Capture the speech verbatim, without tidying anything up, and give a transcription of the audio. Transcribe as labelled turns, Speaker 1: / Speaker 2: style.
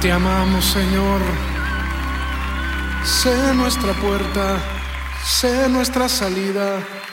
Speaker 1: Te amamos, Señor. Sé nuestra puerta, sé nuestra salida.